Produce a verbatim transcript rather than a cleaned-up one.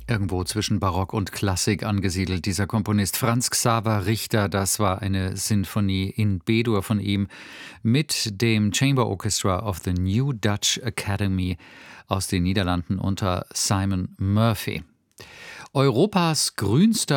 Irgendwo zwischen Barock und Klassik angesiedelt, dieser Komponist Franz Xaver Richter. Das war eine Sinfonie in B-Dur von ihm mit dem Chamber Orchestra of the New Dutch Academy aus den Niederlanden unter Simon Murphy. Europas grünster